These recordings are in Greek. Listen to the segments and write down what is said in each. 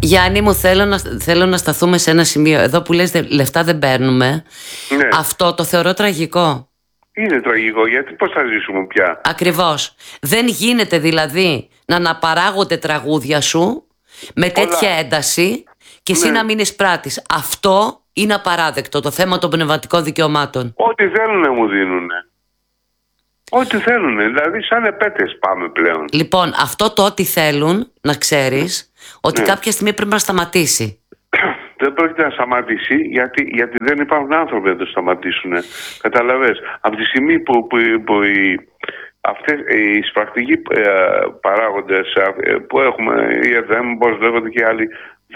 Γιάννη μου, θέλω να σταθούμε σε ένα σημείο. Εδώ που λες λεφτά δεν παίρνουμε. Ναι. Αυτό το θεωρώ τραγικό. Είναι τραγικό, γιατί πώς θα ζήσουμε πια. Ακριβώς. Δεν γίνεται δηλαδή να αναπαράγονται τραγούδια σου με τέτοια ένταση και εσύ να μην εισπράττεις. Αυτό είναι απαράδεκτο, το θέμα των πνευματικών δικαιωμάτων. Ό,τι θέλουνε μου δίνουνε. Ό,τι θέλουνε, δηλαδή σαν επέτες πάμε πλέον. Λοιπόν, αυτό το ό,τι θέλουν, να ξέρεις, ότι κάποια στιγμή πρέπει να σταματήσει. Δεν πρόκειται να σταματήσει, γιατί δεν υπάρχουν άνθρωποι να το σταματήσουν. Καταλαβες. Από τη στιγμή που οι εισπρακτικοί παράγοντες που έχουμε, οι ΕΔΕΜ, πώς λέγονται και άλλοι,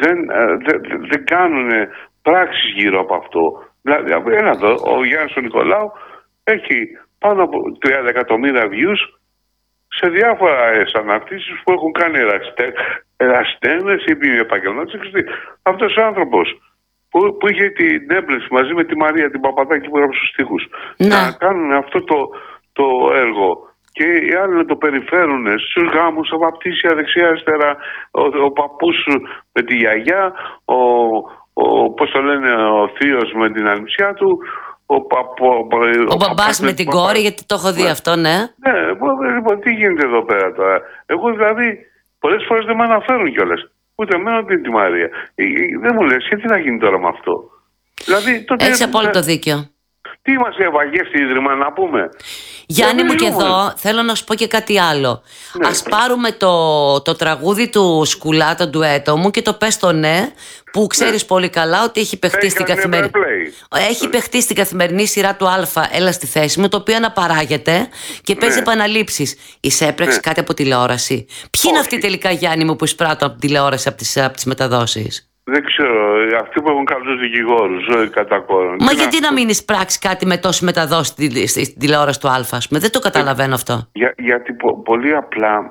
δεν κάνουν πράξεις γύρω από αυτό. Δηλαδή, εδώ, ο Γιάννης ο Νικολάου έχει πάνω από 30 εκατομμύρια views σε διάφορες αναρτήσεις που έχουν κάνει εραστένες ή επαγγελμάτες. Αυτός ο άνθρωπος που είχε την έμπνευση μαζί με τη Μαρία την Παπαδάκη που έγραψε στους στίχους να κάνουν αυτό το έργο, και οι άλλοι να το περιφέρουν στους γάμους, στα βαπτίσια δεξιά-αριστερά, ο παππούς με τη γιαγιά, πώς το λένε, ο θείος με την ανιψιά του, ο μπαμπάς με την κόρη, γιατί το έχω δει αυτό, ναι. Ναι, λοιπόν, τι γίνεται εδώ πέρα τώρα. Εγώ δηλαδή πολλές φορές δεν με αναφέρουν κιόλας. Ούτε εμένα ούτε τη Μαρία. Δεν μου λες, γιατί να γίνει τώρα με αυτό. Δηλαδή, έχεις απόλυτο δίκιο. Τι είμαστε, ευαγεύτη ίδρυμα να πούμε. Γιάννη μου, και εδώ θέλω να σου πω και κάτι άλλο. Ναι. Ας πάρουμε το τραγούδι του Σκουλά, το ντουέτο μου, και το πες το ναι, που ξέρεις πολύ καλά ότι έχει παιχτεί στην καθημερινή. Έχει παιχτεί στην καθημερινή σειρά του Α, έλα στη θέση μου, το οποίο αναπαράγεται και παίζει επαναλήψεις. Εισέπραξε κάτι από τηλεόραση. Ποιοι είναι αυτοί τελικά, Γιάννη μου, που εισπράττουν από τηλεόραση, από τις μεταδόσεις? Δεν ξέρω, αυτοί που έχουν καλούς δικηγόρους κατά κόρον. Μα γιατί να μην εισπράξει κάτι με τόση μεταδόση στην τηλεόραση του Α, ας πούμε? Δεν το καταλαβαίνω αυτό. Γιατί πολύ απλά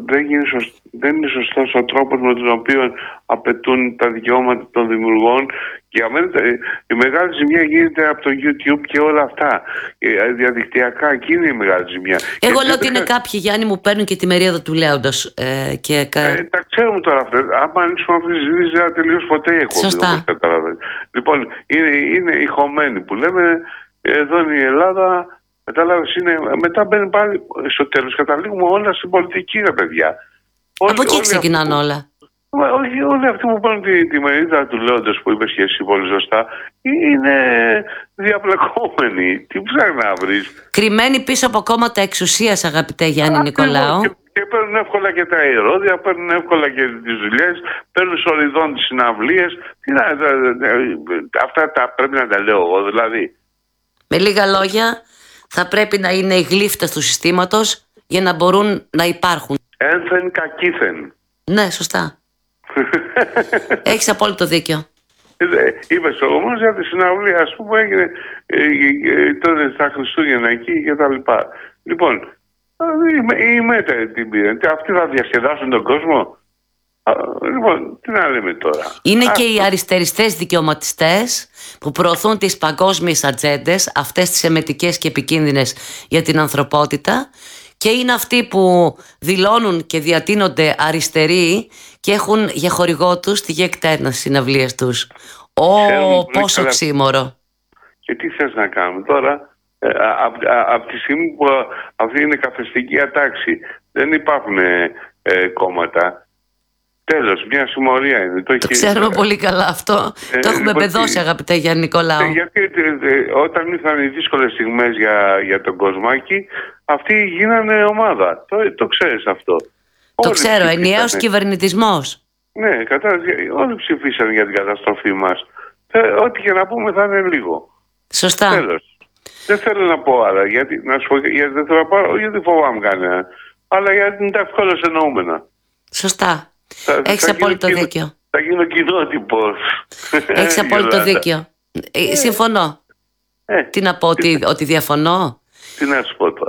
δεν είναι σωστός ο τρόπος με τον οποίο απαιτούν τα δικαιώματα των δημιουργών. Και για μένα η μεγάλη ζημιά γίνεται από το YouTube και όλα αυτά. Διαδικτυακά, εκεί είναι η μεγάλη ζημιά. Εγώ λέω ότι είναι κάποιοι, Γιάννη μου, παίρνουν και τη μερίδα του λέοντος. Τα ξέρουμε τώρα αυτά. Άμα ανοίξουμε αυτή τη συζήτηση, δεν θα τελειώσει ποτέ η εκπομπή. Σωστά. Λοιπόν, είναι οι χωμένοι που λέμε, εδώ είναι η Ελλάδα. Κατάλαβες, μετά μπαίνει πάλι στο τέλος. Καταλήγουμε όλα στην πολιτική, ρε παιδιά. Από εκεί ξεκινάνε όλα. Όχι, όλοι αυτοί που παίρνουν τη μερίδα του λέοντος που είπες και εσύ πολύ σωστά, είναι διαπλεκόμενοι. Τι ψάχνει να βρεις? Κρυμμένοι πίσω από κόμματα εξουσίας, αγαπητέ Γιάννη Νικολάου. Και παίρνουν εύκολα και τα ιερόδια, παίρνουν εύκολα και τις δουλειές, παίρνουν σοριδών τις συναυλίες. Αυτά πρέπει να τα λέω εγώ, δηλαδή. Με λίγα λόγια, θα πρέπει να είναι οι γλύφτες του συστήματος για να μπορούν να υπάρχουν. Ένθεν κακήθεν. Ναι, σωστά. Έχεις απόλυτο δίκιο. Είπες όμως για τη συναυλία, ας πούμε, έγινε τότε στα Χριστούγεννα εκεί και τα λοιπά. Λοιπόν, η ΜΕΤΑ την πήραν. Αυτοί θα διασκεδάσουν τον κόσμο. Λοιπόν, τι να λέμε τώρα. Είναι και οι αριστεριστές δικαιωματιστές που προωθούν τις παγκόσμιες ατζέντες, αυτές τις εμετικές και επικίνδυνες για την ανθρωπότητα, και είναι αυτοί που δηλώνουν και διατείνονται αριστεροί και έχουν για χορηγό τους τη ΓΕΚΤΕΡΝΑ στις συναυλίες τους. Πόσο ξύμορο. Και τι θες να κάνουμε τώρα? Από τη στιγμή που αυτή είναι καφεστική ατάξη, δεν υπάρχουν κόμματα. Τέλος, μια συμμορία είναι. Το ξέρουμε πολύ καλά αυτό. Το έχουμε πεδώσει, αγαπητέ Γιάννη Νικολάου. Γιατί όταν ήρθαν οι δύσκολες στιγμές για τον Κοσμάκη, αυτοί γίνανε ομάδα. Το ξέρεις αυτό. Το ξέρω, ενιαίος κυβερνητισμός. Ναι, όλοι ψηφίσαν για την καταστροφή μας. Ό,τι και να πούμε θα είναι λίγο. Σωστά. Τέλος. Δεν θέλω να πω άλλα, γιατί δεν θέλω να πω, γιατί φοβάμαι κανένα. Αλλά γιατί είναι τα ευκόλως εννοούμενα. Σωστά. Έχεις απόλυτο δίκιο. Θα γίνω κοινότυπος. Έχεις απόλυτο δίκιο. Συμφωνώ. Τι να πω, ότι διαφωνώ? Τι να σου πω τώρα.